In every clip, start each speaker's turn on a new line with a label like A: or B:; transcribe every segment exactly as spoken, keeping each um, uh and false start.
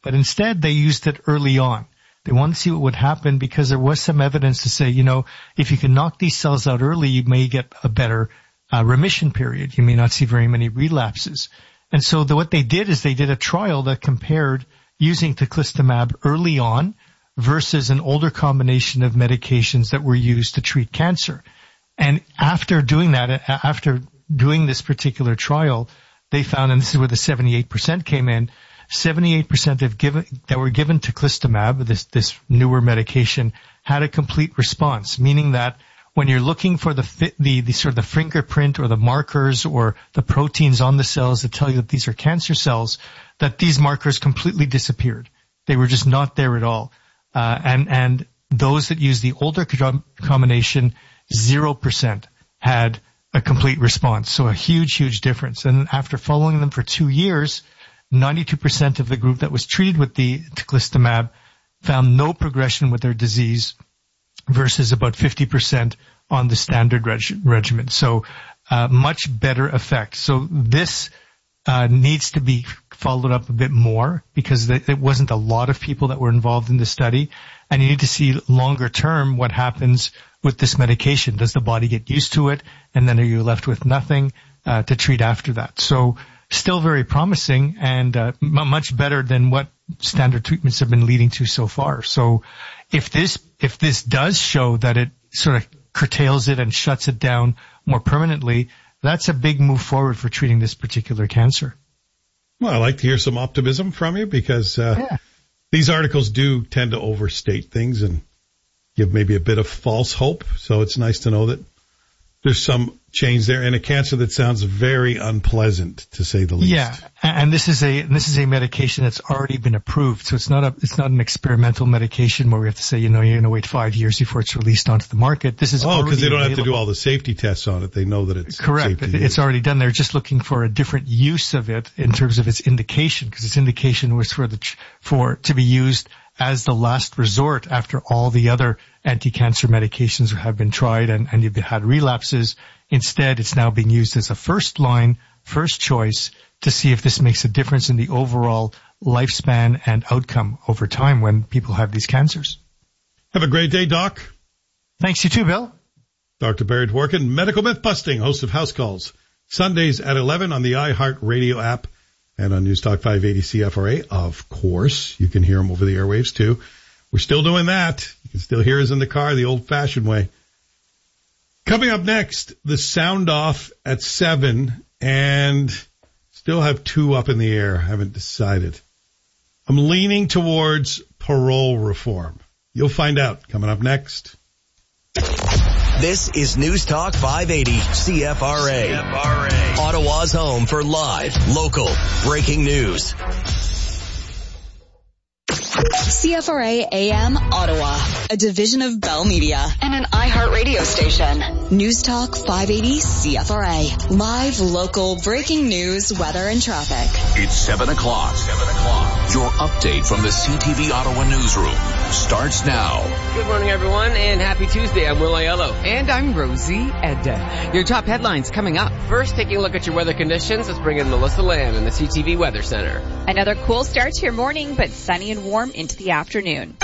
A: but instead they used it early on. They wanted to see what would happen because there was some evidence to say, you know, if you can knock these cells out early, you may get a better uh, remission period. You may not see very many relapses. And so the, what they did is they did a trial that compared using teclistamab early on versus an older combination of medications that were used to treat cancer. And after doing that, after doing this particular trial, they found, and this is where the seventy-eight percent came in, seventy-eight percent of given, that were given teclistamab, this, this newer medication, had a complete response, meaning that when you're looking for the, the, the sort of the fingerprint or the markers or the proteins on the cells that tell you that these are cancer cells, that these markers completely disappeared. They were just not there at all. Uh, and, and those that used the older combination, zero percent had a complete response. So a huge, huge difference. And after following them for two years, ninety-two percent of the group that was treated with the teclistamab found no progression with their disease versus about fifty percent on the standard reg- regimen. So uh, much better effect. So this uh, needs to be followed up a bit more because th- it wasn't a lot of people that were involved in the study. And you need to see longer term what happens with this medication. Does the body get used to it? And then are you left with nothing uh, to treat after that? So still very promising and uh, m- much better than what standard treatments have been leading to so far. So if this if this does show that it sort of curtails it and shuts it down more permanently, that's a big move forward for treating this particular cancer.
B: Well, I like to hear some optimism from you because uh,
A: yeah.
B: these articles do tend to overstate things and give maybe a bit of false hope. So it's nice to know that there's some change there in a cancer that sounds very unpleasant, to say the least.
A: Yeah, and this is a this is a medication that's already been approved, so it's not a it's not an experimental medication where we have to say, you know, you're going to wait five years before it's released onto the market. This is
B: oh, because they don't
A: available.
B: have to do all the safety tests on it. They know that it's
A: correct.
B: Safe to
A: it's
B: use.
A: Already done. They're just looking for a different use of it in terms of its indication, because its indication was for the for to be used as the last resort after all the other anti-cancer medications have been tried and, and you've had relapses. Instead, it's now being used as a first line, first choice to see if this makes a difference in the overall lifespan and outcome over time when people have these cancers.
B: Have a great day, Doc.
A: Thanks, you too, Bill.
B: Doctor Barry Dworkin, Medical Myth Busting, host of House Calls, Sundays at eleven on the iHeartRadio app and on News Talk five eighty C F R A. Of course, you can hear them over the airwaves, too. We're still doing that. You can still hear us in the car the old-fashioned way. Coming up next, the sound off at seven, and still have two up in the air. Haven't decided. I'm leaning towards parole reform. You'll find out coming up next.
C: This is News Talk five eighty C F R A. C F R A. Ottawa's home for live, local, breaking news.
D: C F R A A M Ottawa, a division of Bell Media and an iHeartRadio station. News Talk five eighty C F R A. Live, local, breaking news, weather, and traffic.
E: It's seven o'clock. seven o'clock. Your update from the C T V Ottawa newsroom starts now.
F: Good morning, everyone, and happy Tuesday. I'm Will Aiello.
G: And I'm Rosie Edda. Your top headlines coming up.
F: First, taking a look at your weather conditions, let's bring in Melissa Lamb in the C T V Weather Center.
H: Another cool start to your morning, but sunny and warm into the afternoon.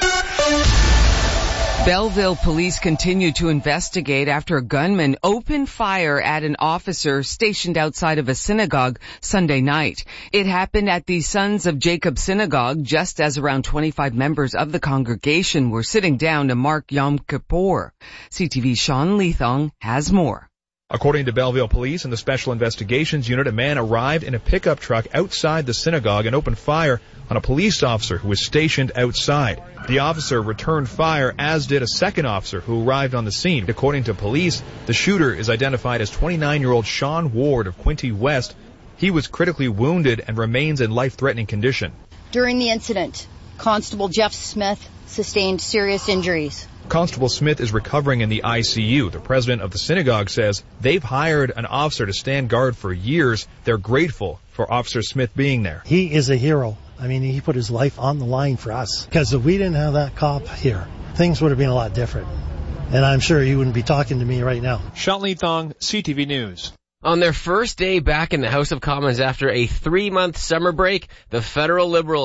G: Belleville police continue to investigate after a gunman opened fire at an officer stationed outside of a synagogue Sunday night. It happened at the Sons of Jacob Synagogue just as around twenty-five members of the congregation were sitting down to mark Yom Kippur. C T V's Sean Leathong has more.
I: According to Belleville Police and the Special Investigations Unit, a man arrived in a pickup truck outside the synagogue and opened fire on a police officer who was stationed outside. The officer returned fire, as did a second officer who arrived on the scene. According to police, the shooter is identified as twenty-nine-year-old Sean Ward of Quinte West. He was critically wounded and remains in life-threatening condition.
J: During the incident, Constable Jeff Smith sustained serious injuries.
I: Constable Smith is recovering in the I C U. The president of the synagogue says they've hired an officer to stand guard for years. They're grateful for Officer Smith being there.
K: He is a hero. I mean, he put his life on the line for us. Because if we didn't have that cop here, things would have been a lot different. And I'm sure he wouldn't be talking to me right now.
L: Sean Leathong, C T V News.
F: On their first day back in the House of Commons after a three-month summer break, the federal Liberal